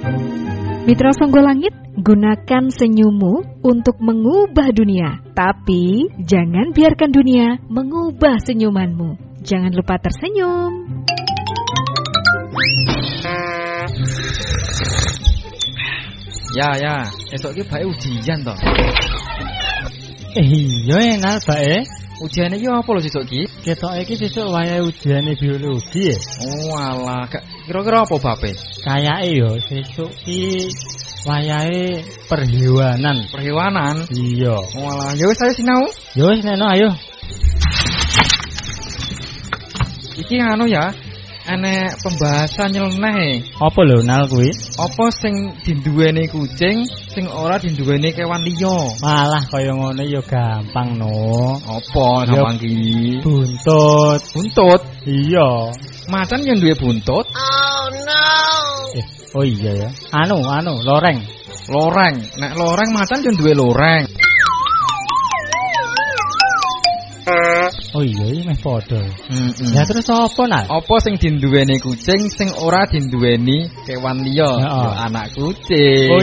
Mitra Sangga Langit, gunakan senyummu untuk mengubah dunia. Tapi jangan biarkan dunia mengubah senyumanmu. Jangan lupa tersenyum. Ya, esok iki bae ujian to. Iya enak bae. Ujian iki apa lho sesuk iki? Ketoke iki sesuk wayahe ujiane biologi ya. Oh alah, kira-kira apa bape? Kayake yo sesuk iki wayahe perhewanan. Perhewanan? Iya. Oh alah, ya wis ayo sinau. Ya wis neno ayo. Iki anu ya, enek pembahasan nyeleneh. Apa lho nal kuwi? Apa sing dinduweni kucing, sing ora dinduweni kewan liya? Malah kaya ngono ya gampang no. Apa gampang ki? Buntut. Buntut? Iya. Macan yang duwe buntut? Oh no. Oh iya ya. Anu, loreng. Loreng. Nek loreng macan yang duwe loreng. Oh iya, ini meh padha. Ya terus apa nak? Apa sing dinduweni kucing, sing ora dinduweni kewan liya? Ya anak kucing. Oh